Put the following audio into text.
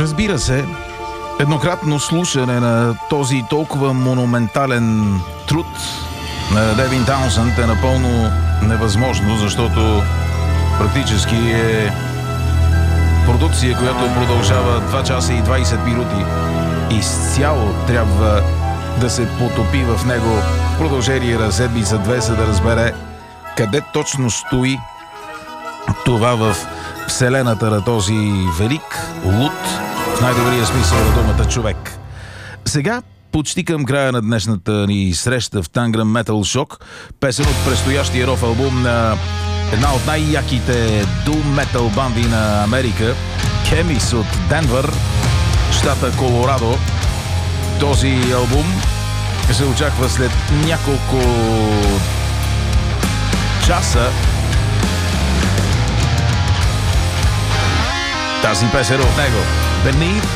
Разбира се, еднократно слушане на този толкова монументален труд на Девин Таунсънд е напълно невъзможно, защото практически е продукция, която продължава 2 часа и 20 минути. Изцяло трябва да се потопи в него в продължение на седмица-две, за да разбере къде точно стои това в вселената на този велик, луд, в най-добрия смисъл на думата човек. Сега, почти към края на днешната ни среща в Tangram Metal Shock, песен от предстоящия рок албум на една от най-яките doom metal банди на Америка, Chemist от Денвър, щата Колорадо. Този албум се очаква след няколко часа. Тази песен от него, Beneath